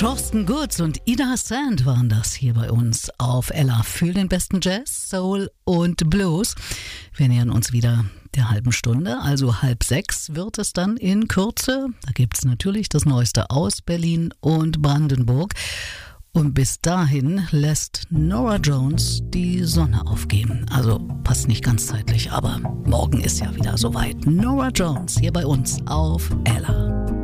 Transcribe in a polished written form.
Thorsten Gutz und Ida Sand waren das hier bei uns auf Ella für den besten Jazz, Soul und Blues. Wir nähern uns wieder der halben Stunde, also 5:30 wird es dann in Kürze. Da gibt es natürlich das Neueste aus Berlin und Brandenburg. Und bis dahin lässt Norah Jones die Sonne aufgehen. Also passt nicht ganz zeitlich, aber morgen ist ja wieder soweit. Norah Jones hier bei uns auf Ella.